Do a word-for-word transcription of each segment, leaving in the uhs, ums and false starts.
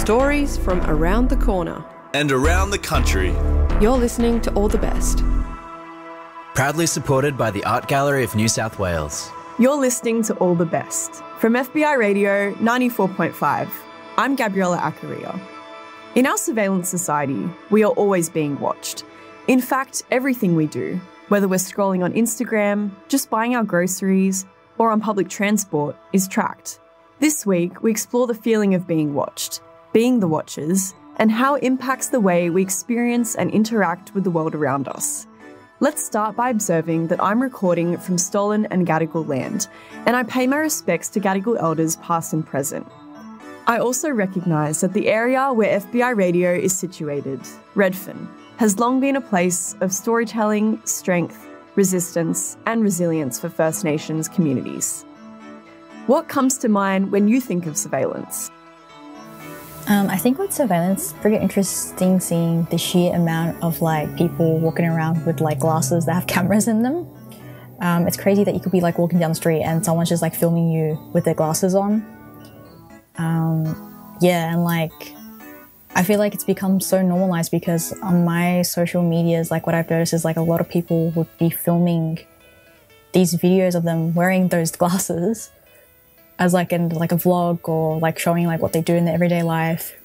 Stories from around the corner. And around the country. You're listening to All the Best. Proudly supported by the Art Gallery of New South Wales. You're listening to All the Best from F B I Radio ninety-four point five. I'm Gabriella Acaria. In our surveillance society, we are always being watched. In fact, everything we do, whether we're scrolling on Instagram, just buying our groceries, or on public transport, is tracked. This week, we explore the feeling of being watched, being the watchers, and how it impacts the way we experience and interact with the world around us. Let's start by observing that I'm recording from stolen and Gadigal land, and I pay my respects to Gadigal elders past and present. I also recognise that the area where F B I Radio is situated, Redfern, has long been a place of storytelling, strength, resistance, and resilience for First Nations communities. What comes to mind when you think of surveillance? Um, I think with surveillance, pretty interesting seeing the sheer amount of like people walking around with like glasses that have cameras in them. Um, it's crazy that you could be like walking down the street and someone's just like filming you with their glasses on. Um, yeah, and like I feel like it's become so normalized because on my social medias, like what I've noticed is like a lot of people would be filming these videos of them wearing those glasses as like in like a vlog or like showing like what they do in their everyday life.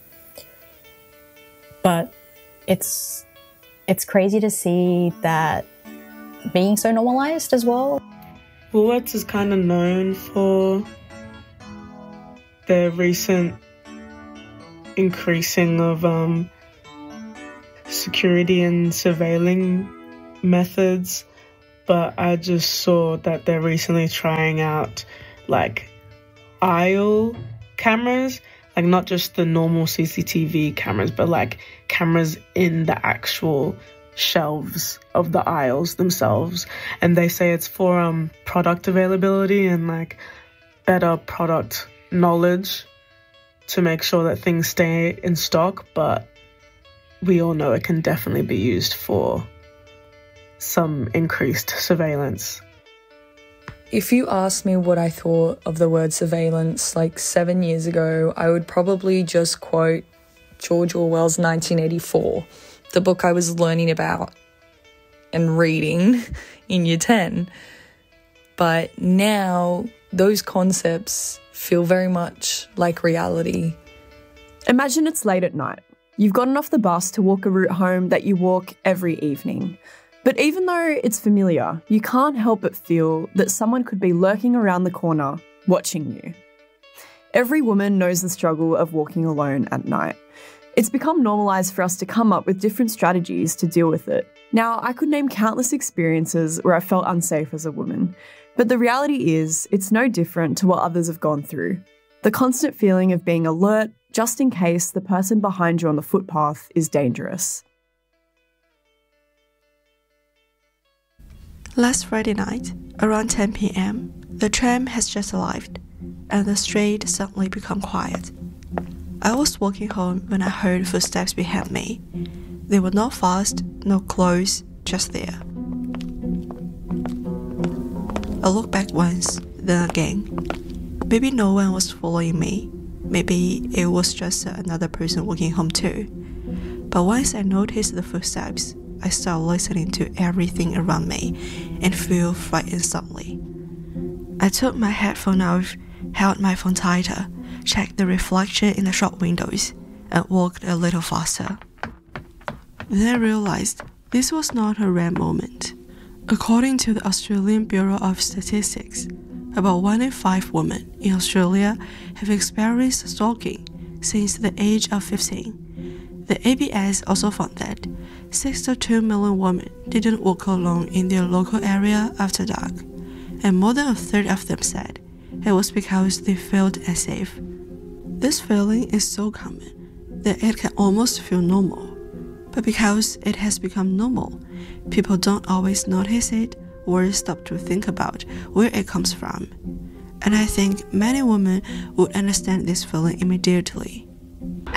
But it's it's crazy to see that being so normalized as well. Woolworths is kind of known for their recent increasing of um, security and surveilling methods, but I just saw that they're recently trying out like aisle cameras, like not just the normal C C T V cameras, but like cameras in the actual shelves of the aisles themselves. And they say it's for um product availability and like better product knowledge to make sure that things stay in stock, but we all know it can definitely be used for some increased surveillance. If you asked me what I thought of the word surveillance like seven years ago, I would probably just quote George Orwell's nineteen eighty-four, the book I was learning about and reading in year ten. But now those concepts feel very much like reality. Imagine it's late at night. You've gotten off the bus to walk a route home that you walk every evening. But even though it's familiar, you can't help but feel that someone could be lurking around the corner, watching you. Every woman knows the struggle of walking alone at night. It's become normalised for us to come up with different strategies to deal with it. Now, I could name countless experiences where I felt unsafe as a woman, but the reality is it's no different to what others have gone through. The constant feeling of being alert, just in case the person behind you on the footpath is dangerous. Last Friday night, around ten p m, the tram has just arrived, and the street suddenly became quiet. I was walking home when I heard footsteps behind me. They were not fast, not close, just there. I looked back once, then again. Maybe no one was following me. Maybe it was just another person walking home too. But once I noticed the footsteps, I started listening to everything around me and feel frightened suddenly. I took my headphone off, held my phone tighter, checked the reflection in the shop windows, and walked a little faster. Then I realized this was not a rare moment. According to the Australian Bureau of Statistics, about one in five women in Australia have experienced stalking since the age of fifteen. The A B S also found that six point two million women didn't walk alone in their local area after dark, and more than a third of them said it was because they felt unsafe. This feeling is so common that it can almost feel normal, but because it has become normal, people don't always notice it or stop to think about where it comes from. And I think many women would understand this feeling immediately.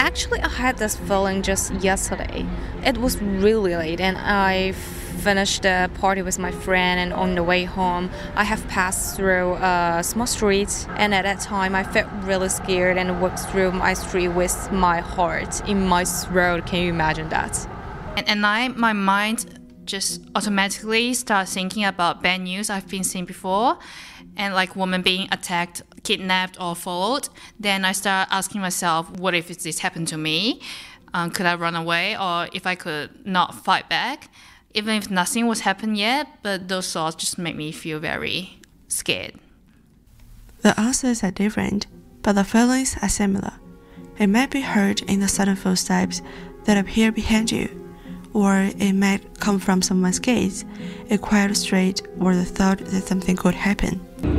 Actually, I had this feeling just yesterday. It was really late and I finished the party with my friend, and on the way home I have passed through a small street, and at that time I felt really scared and walked through my street with my heart in my throat. Can you imagine that? And at night my mind just automatically starts thinking about bad news I've been seeing before, and like women being attacked, kidnapped or followed. Then I start asking myself, what if this happened to me? Um, could I run away, or if I could not fight back? Even if nothing was happened yet, but those thoughts just make me feel very scared. The answers are different, but the feelings are similar. It might be heard in the sudden footsteps that appear behind you, or it might come from someone's gaze, a quiet street, or the thought that something could happen.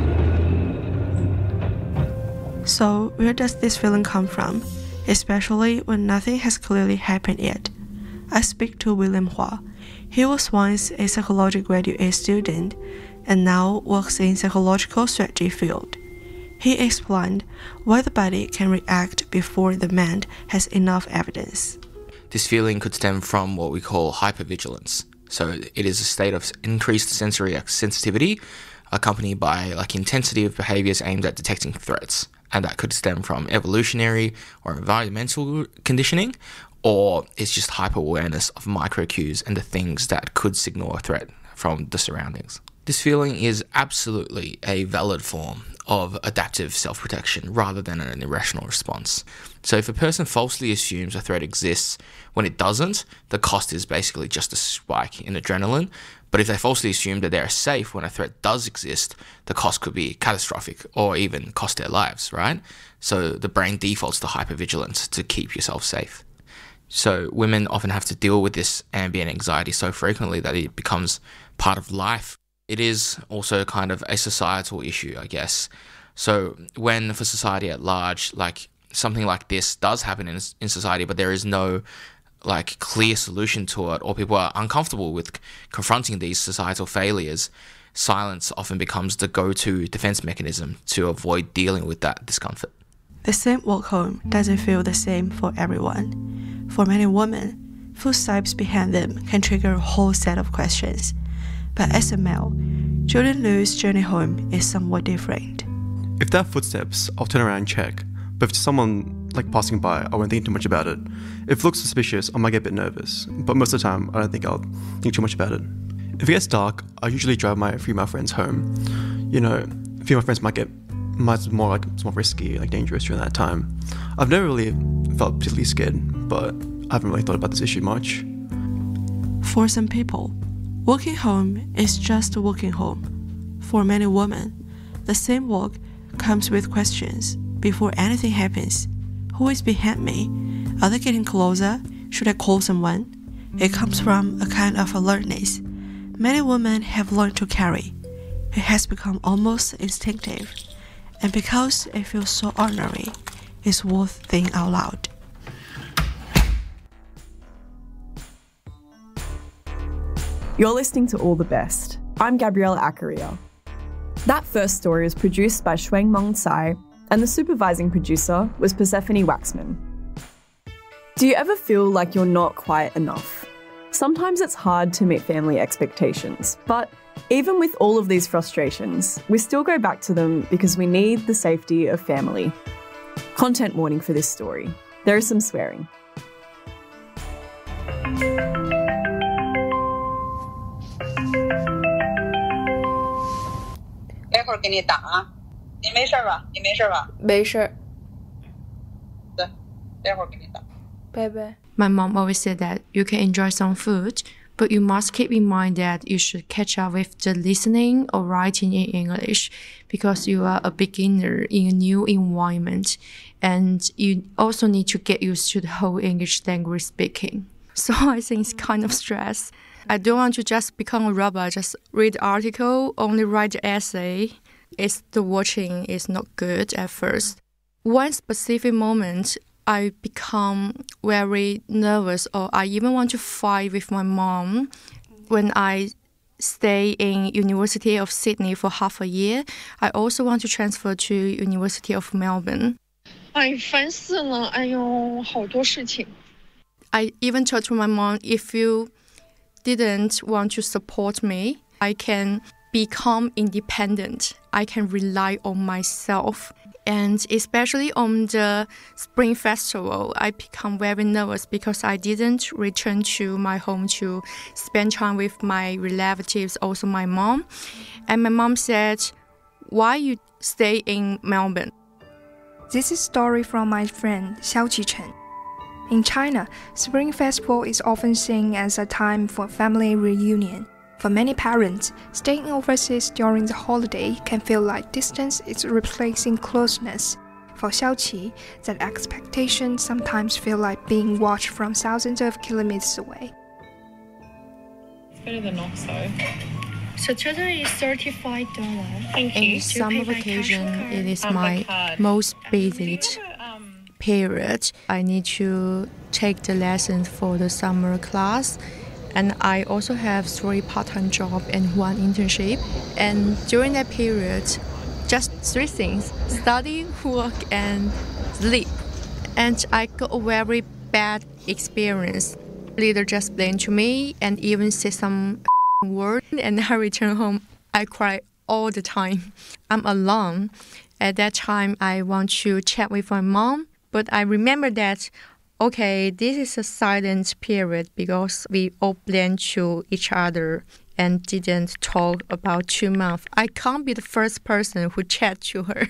So, where does this feeling come from, especially when nothing has clearly happened yet? I speak to William Hua. He was once a psychology graduate student and now works in psychological strategy field. He explained why the body can react before the mind has enough evidence. This feeling could stem from what we call hypervigilance. So it is a state of increased sensory sensitivity accompanied by like intensity of behaviors aimed at detecting threats. And that could stem from evolutionary or environmental conditioning, or it's just hyper-awareness of micro-cues and the things that could signal a threat from the surroundings. This feeling is absolutely a valid form of adaptive self-protection rather than an irrational response. So if a person falsely assumes a threat exists when it doesn't, the cost is basically just a spike in adrenaline. But if they falsely assume that they're safe when a threat does exist, the cost could be catastrophic or even cost their lives, right? So the brain defaults to hypervigilance to keep yourself safe. So women often have to deal with this ambient anxiety so frequently that it becomes part of life. It is also kind of a societal issue, I guess. So when for society at large, like something like this does happen in, in society, but there is no like clear solution to it, or people are uncomfortable with confronting these societal failures, silence often becomes the go-to defense mechanism to avoid dealing with that discomfort. The same walk home doesn't feel the same for everyone. For many women, footsteps behind them can trigger a whole set of questions. But as a male, Jordan Liu's journey home is somewhat different. If there are footsteps, I'll turn around and check. But if it's someone like passing by, I won't think too much about it. If it looks suspicious, I might get a bit nervous. But most of the time, I don't think I'll think too much about it. If it gets dark, I usually drive my female friends home. You know, female friends might get might more like it's more risky, like dangerous during that time. I've never really felt particularly scared, but I haven't really thought about this issue much. For some people, walking home is just walking home. For many women, the same walk comes with questions before anything happens. Who is behind me? Are they getting closer? Should I call someone? It comes from a kind of alertness many women have learned to carry. It has become almost instinctive, and because it feels so ordinary, it's worth thinking out loud. You're listening to All the Best. I'm Gabriella Acaria. That first story was produced by Shuang Meng Tsai, and the supervising producer was Persephone Waxman. Do you ever feel like you're not quite enough? Sometimes it's hard to meet family expectations, but even with all of these frustrations, we still go back to them because we need the safety of family. Content warning for this story. There is some swearing. 待会儿给你打啊，你没事吧？你没事吧？ 没事。 对，待会儿给你打。 拜拜。 My mom always said that you can enjoy some food, but you must keep in mind that you should catch up with the listening or writing in English because you are a beginner in a new environment, and you also need to get used to the whole English language speaking. So I think it's kind of stress. I don't want to just become a robot, just read the article, only write the essay. It's the watching is not good at first. One specific moment, I become very nervous, or I even want to fight with my mom when I stay in University of Sydney for half a year. I also want to transfer to University of Melbourne. 哎，烦死了！哎呦，好多事情。 I even told to my mom, if you didn't want to support me, I can become independent. I can rely on myself. And especially on the Spring Festival, I become very nervous because I didn't return to my home to spend time with my relatives, also my mom. And my mom said, why you stay in Melbourne? This is a story from my friend Xiao Qichen. In China, Spring Festival is often seen as a time for family reunion. For many parents, staying overseas during the holiday can feel like distance is replacing closeness. For Xiaoqi, that expectation sometimes feel like being watched from thousands of kilometers away. It's better than not so. So total is thirty-five dollars. Thank In summer vacation, it is my most busy period. I need to take the lessons for the summer class. And I also have three part-time jobs and one internship. And during that period, just three things: study, work, and sleep. And I got a very bad experience. Leader just blamed to me and even said some word. And I return home, I cry all the time. I'm alone. At that time, I want to chat with my mom, but I remember that okay, this is a silent period because we all blend to each other and didn't talk about two months. I can't be the first person who chat to her.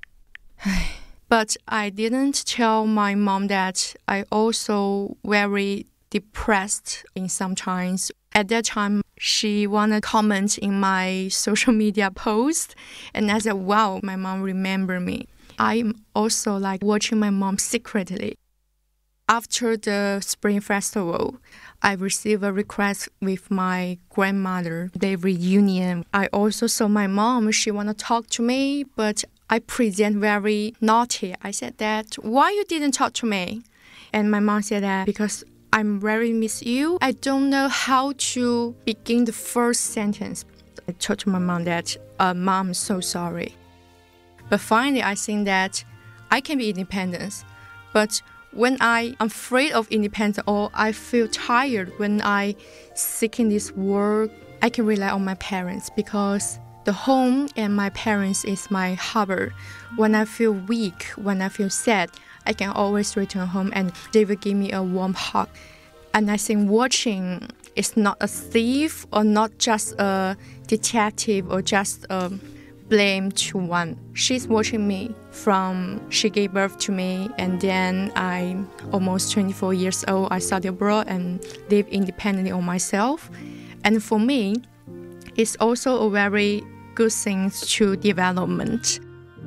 But I didn't tell my mom that I also very depressed in sometimes. At that time, she wanted to comment in my social media post, and I said, wow, my mom remember me. I'm also like watching my mom secretly. After the Spring Festival, I received a request with my grandmother, the reunion. I also saw my mom, she want to talk to me, but I present very naughty. I said that, why you didn't talk to me? And my mom said that, because I'm very miss you. I don't know how to begin the first sentence. I told my mom that, uh, Mom, I'm so sorry. But finally, I think that I can be independent, but when I am afraid of independence or I feel tired when I seek in this world, I can rely on my parents because the home and my parents is my harbor. When I feel weak, when I feel sad, I can always return home and they will give me a warm hug. And I think watching is not a thief or not just a detective or just a blame to one. She's watching me from she gave birth to me, and then I'm almost twenty-four years old. I studied abroad and live independently on myself. And for me, it's also a very good thing to development.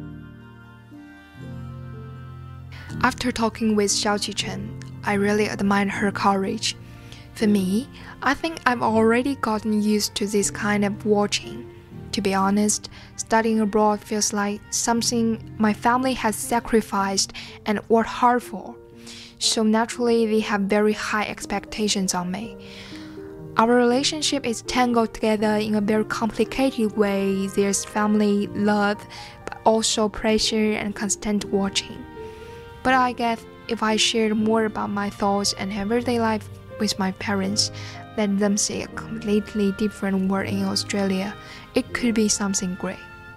After talking with Xiao Qichen, I really admire her courage. For me, I think I've already gotten used to this kind of watching. To be honest, studying abroad feels like something my family has sacrificed and worked hard for. So naturally, they have very high expectations on me. Our relationship is tangled together in a very complicated way. There's family love, but also pressure and constant watching. But I guess if I shared more about my thoughts and everyday life with my parents, let them see a completely different world in Australia, it could be something great.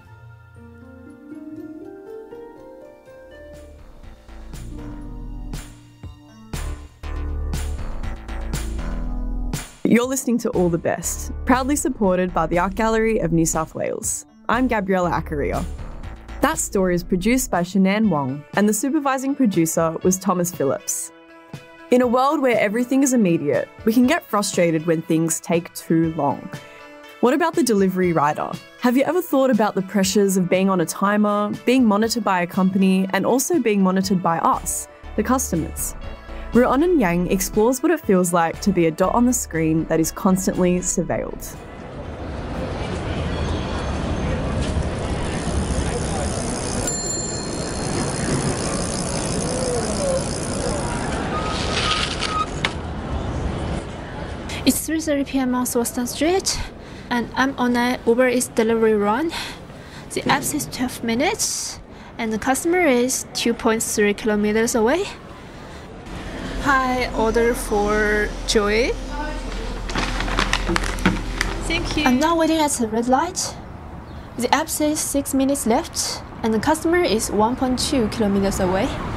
You're listening to All the Best, proudly supported by the Art Gallery of New South Wales. I'm Gabriella Acaria. That story is produced by Shanann Wong, and the supervising producer was Thomas Phillips. In a world where everything is immediate, we can get frustrated when things take too long. What about the delivery rider? Have you ever thought about the pressures of being on a timer, being monitored by a company, and also being monitored by us, the customers? Ruonan Yang explores what it feels like to be a dot on the screen that is constantly surveilled. It's three thirty p m on Swanston Street, and I'm on an Uber Eats delivery run. The app says twelve minutes, and the customer is two point three kilometers away. Hi, order for Joy. Thank you. I'm now waiting at the red light. The app says six minutes left, and the customer is one point two kilometers away.